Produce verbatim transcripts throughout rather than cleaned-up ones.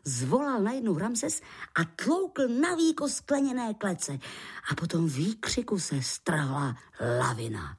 zvolal najednou Ramses a tloukl na víko skleněné klece. A potom výkřiku se strhla lavina.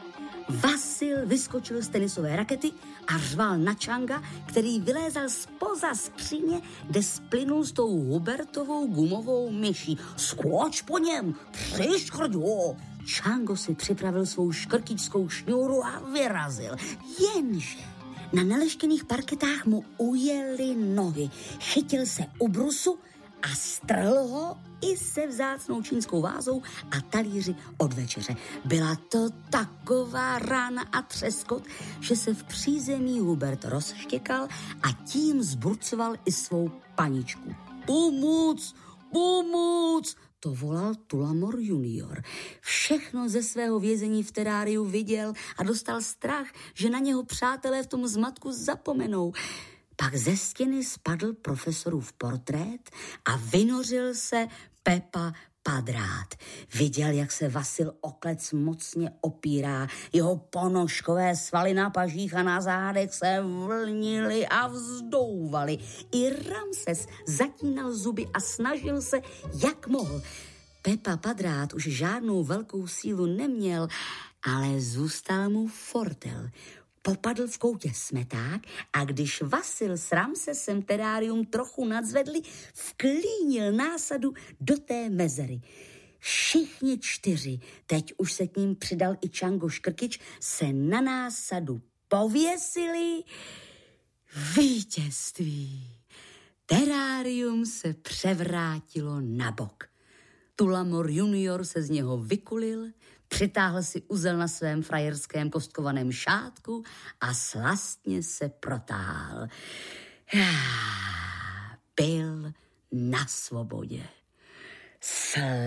Vasil vyskočil z tenisové rakety a řval na Čanga, který vylézal zpoza skříně, kde splynul s tou Hubertovou gumovou myší. Skoč po něm, přiškrďo! Čango si připravil svou škrtičskou šňůru a vyrazil. Jenže na naleštěných parketách mu ujeli nohy. Chytil se u brusu a strhl ho i se vzácnou čínskou vázou a talíři od večeře. Byla to taková rána a třeskot, že se v přízemí Hubert rozštěkal a tím zburcoval i svou paničku. Pomoc, pomoc, to volal Tullamore junior. Všechno ze svého vězení v teráriu viděl a dostal strach, že na něho přátelé v tom zmatku zapomenou. Pak ze stěny spadl profesorův portrét a vynořil se Pepa Padrát. Viděl, jak se Vasil o klec mocně opírá. Jeho ponožkové svaly na pažích a na zádech se vlnily a vzdouvaly. I Ramses zatínal zuby a snažil se, jak mohl. Pepa Padrát už žádnou velkou sílu neměl, ale zůstal mu fortel. Popadl v koutě smeták a když Vasil s Ramsesem terárium trochu nadzvedli, vklínil násadu do té mezery. Všichni čtyři, teď už se k ním přidal i Čango Škrkič, se na násadu pověsili. Vítězství! Terárium se převrátilo na bok. Tullamore junior se z něho vykulil, přitáhl si uzel na svém frajerském kostkovaném šátku a slastně se protáhl. Byl na svobodě.